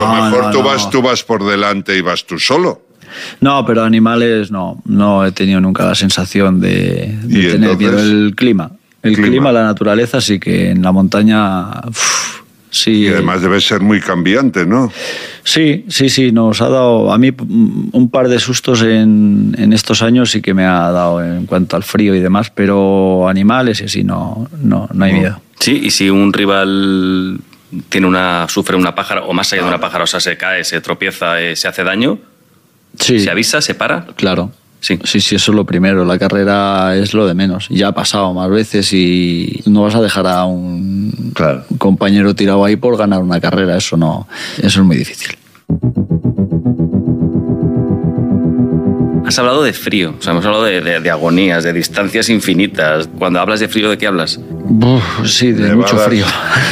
A lo mejor tú vas por delante y vas tú solo. No, pero animales no he tenido nunca la sensación de tener entonces, miedo. El clima, la naturaleza, sí que en la montaña... sí. Y además debe ser muy cambiante, ¿no? Sí, nos ha dado a mí un par de sustos en estos años, sí que me ha dado en cuanto al frío y demás, pero animales y así no hay miedo. Sí, y si un rival sufre una pájara, o más allá de una pájara, o sea, se cae, se tropieza, se hace daño, sí. ¿Se avisa, se para? Claro. Sí, eso es lo primero. La carrera es lo de menos. Ya ha pasado más veces y no vas a dejar a un compañero tirado ahí por ganar una carrera. Eso es muy difícil. Has hablado de frío, o sea, hemos hablado de agonías, de distancias infinitas. Cuando hablas de frío, ¿de qué hablas? Sí, de mucho frío.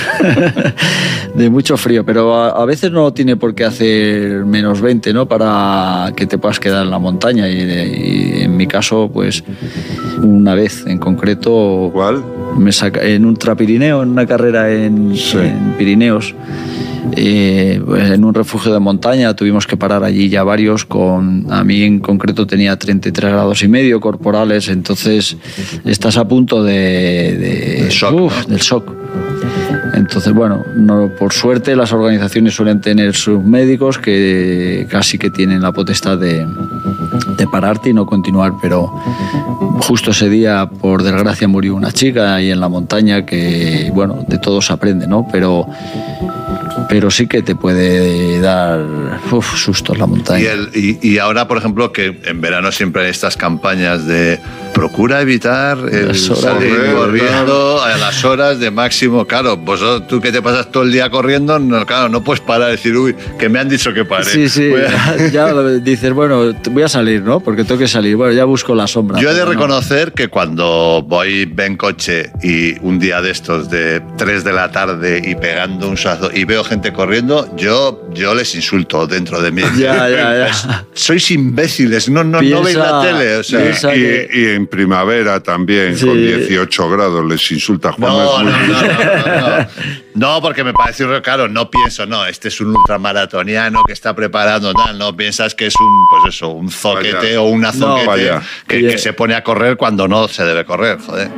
De mucho frío, pero a veces no tiene por qué hacer menos 20, ¿no? Para que te puedas quedar en la montaña. Y en mi caso, pues, una vez en concreto... ¿Cuál? Me saca en un Ultrapirineo, en una carrera en Pirineos. Pues en un refugio de montaña tuvimos que parar allí ya varios. A mí en concreto tenía 33,5 grados corporales, entonces estás a punto del shock. Entonces, bueno, por suerte las organizaciones suelen tener sus médicos que casi que tienen la potestad de pararte y no continuar, pero justo ese día, por desgracia, murió una chica ahí en la montaña que, bueno, de todo se aprende, ¿no? Pero sí que te puede dar sustos la montaña. Y ahora, por ejemplo, que en verano siempre hay estas campañas de procura evitar el salir corriendo a las horas de máximo. Claro, tú que te pasas todo el día corriendo, no puedes parar y decir, uy, que me han dicho que pare. Sí, ya dices, bueno, voy a salir, ¿no? Porque tengo que salir. Bueno, ya busco la sombra. Yo he de reconocer que cuando voy en coche y un día de estos de 3 de la tarde y pegando un sazo y veo gente corriendo, yo les insulto dentro de mí. Ya. Sois imbéciles, no veis la tele. O sea, y en primavera también, con 18 grados, les insulta Juan. No, porque me parece claro, no pienso, este es un ultramaratoniano que está preparando tal, no piensas que es un zoquete o una zoquete que se pone a correr cuando no se debe correr, joder.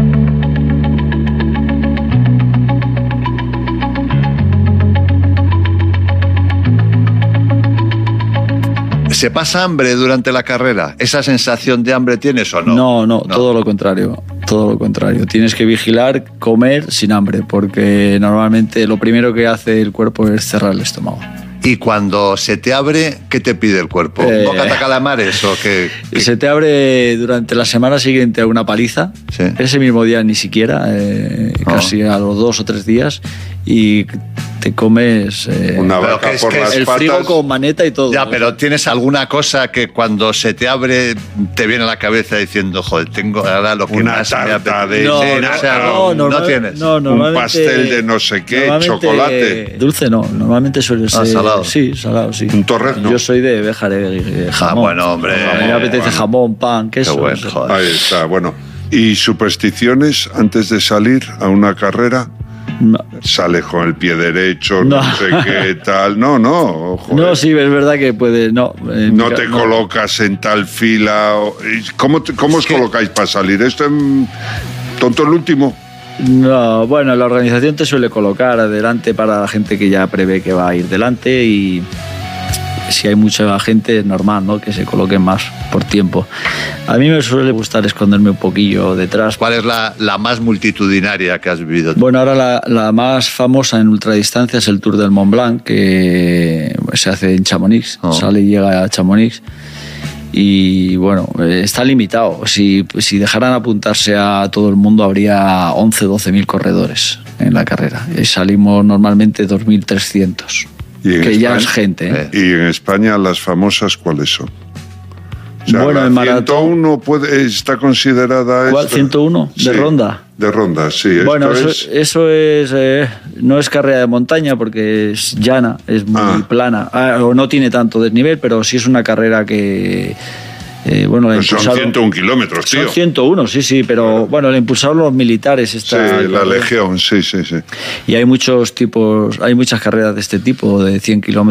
¿Se pasa hambre durante la carrera? ¿Esa sensación de hambre tienes o no? No, todo lo contrario. Todo lo contrario. Tienes que vigilar, comer sin hambre, porque normalmente lo primero que hace el cuerpo es cerrar el estómago. ¿Y cuando se te abre, qué te pide el cuerpo? ¿Bocata calamares o qué? Se te abre durante la semana siguiente una paliza. ¿Sí? Ese mismo día ni siquiera, casi a los 2 o 3 días, y te comes una vaca por las el patas. frigo con maneta y todo. Ya, pero ¿tienes alguna cosa que cuando se te abre te viene a la cabeza diciendo, joder, tengo ahora lo que una más tarta me de no tienes? Un pastel de no sé qué, chocolate. Dulce no, normalmente suele ser... salado. Sí, salado, sí. Un torrezno. Yo soy de Béjar, jamón. Bueno, hombre. A mí me apetece jamón, pan, queso. Qué bueno, joder. Ahí está, bueno. ¿Y supersticiones antes de salir a una carrera? No. Sale con el pie derecho, no sé qué tal. No, joder. No, sí, es verdad que puede. No te colocas en tal fila. ¿Cómo os colocáis para salir? ¿Esto es tonto el último? No, bueno, la organización te suele colocar adelante para la gente que ya prevé que va a ir delante, y si hay mucha gente es normal, ¿no?, que se coloquen más por tiempo. A mí me suele gustar esconderme un poquillo detrás. ¿Cuál es la más multitudinaria que has vivido? Bueno, ahora la más famosa en ultradistancia es el Tour del Mont Blanc, que se hace en Chamonix. Sale y llega a Chamonix. Y bueno, está limitado. Si dejaran apuntarse a todo el mundo, habría 11-12 mil corredores en la carrera. Y salimos normalmente 2.300. Que ya es gente. ¿Y en España las famosas cuáles son? O sea, bueno, en maratón 101 está considerada... ¿Cuál? ¿101? ¿De ronda? De ronda, sí. Bueno, eso es no es carrera de montaña porque es llana, es muy plana. O no tiene tanto desnivel, pero sí es una carrera que Bueno, pues son 101 kilómetros, tío. Son 101, sí, pero bueno, el impulsaron los militares. Sí, la Legión, sí. Y hay muchas carreras de este tipo, de 100 kilómetros.